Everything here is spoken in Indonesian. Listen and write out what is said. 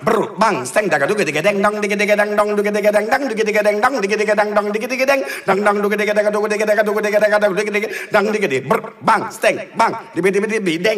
brr bang steng daga duga diga deng dong diga diga deng dong duga diga deng dong diga diga deng dong diga diga deng dong diga diga deng dong duga diga daga duga diga daga duga diga daga duga diga dang diga di brr bang steng bang dibi dibi dibi deng